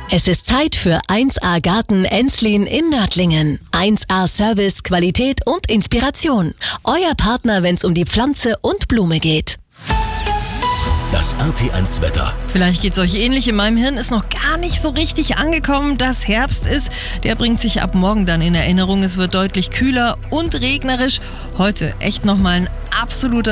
Es ist Zeit für 1A Garten Enslin in Nördlingen. 1A Service, Qualität und Inspiration. Euer Partner, wenn es um die Pflanze und Blume geht. Das RT1 Wetter. Vielleicht geht's euch ähnlich. In meinem Hirn ist noch gar nicht so richtig angekommen, dass Herbst ist. Der bringt sich ab morgen dann in Erinnerung. Es wird deutlich kühler und regnerisch. Heute echt nochmal ein absoluter